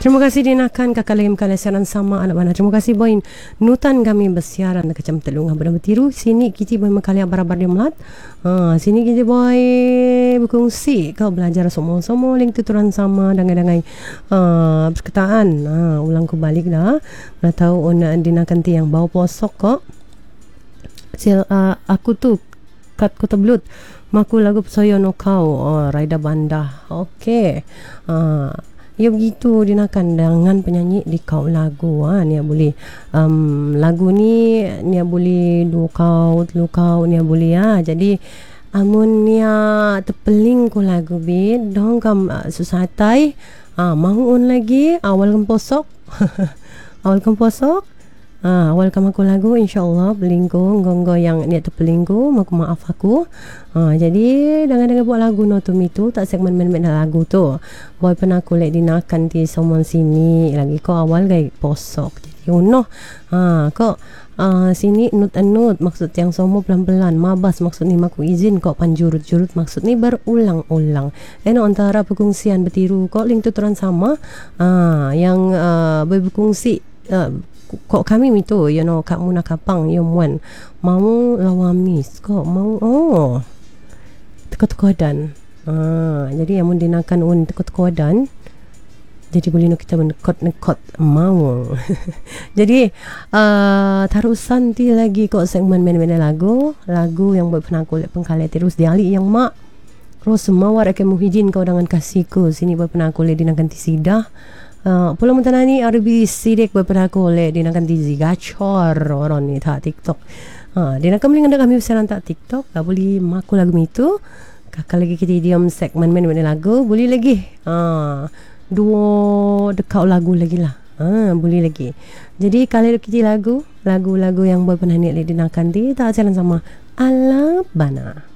Terima kasih dinakan kakak lagi kalian sama anak mana. Terima kasih boy nutan kami bersiaran kecam telung bernama tiru sini kita boy makali barabar dia melat. Sini kita boy berkongsi kau belajar semua link tuturan sama dangai-dangai perkataan. Ulang kembali dah. Nak tahu ona dinakan ti yang bau posok kok. Aku tu kat Kota Belut maku lagu Soyo no kau Raida Banda. Okey. Ya begitu dinakan dengan penyanyi di kau lagu ni boleh lagu ni boleh dua kau ni boleh jadi amun ni terpeling ko lagu bit dong kam susatai mau on lagi awal kamposok awal kamposok awal kam aku lagu insyaallah belingko gonggo yang ni terpelingko maku maaf aku jadi dengan buat lagu no tu mitu tak segmen men lagu tu boy pernah aku lek dinakan ti somon sini lagi ko awal gai posok jadi kok sini nut maksud yang somo pelan-pelan mabas maksud ni maku izin kok panjurut-jurut maksud ni berulang-ulang antara perkongsian bertiru kok link tu turan sama yang berkongsi kok kami itu kak Muna Kapang Yomwan mau lawamis kok mau teko-tekodan jadi yang dinakan teko-tekodan jadi boleh kita nekot mau jadi tarusan ti lagi kok segmen men-men lagu yang buat pernah aku pengkali terus diali yang mak terus mawar akan muhijin kau dengan kasihku sini buat pernah aku dinakan ti sidah pulau mentanani RB sidik beberapa kole dinakan di gacor orang ni tak TikTok. Dinakan mending kami besaran tak TikTok. Tak boleh maku lagu itu. Kakak lagi kita idiom segmen mana lagu boleh lagi. Dua dekat lagu lagi lah. Boleh lagi. Jadi kalau kita lagu yang boleh pernah ni dinakan di tak jalan sama ala bana.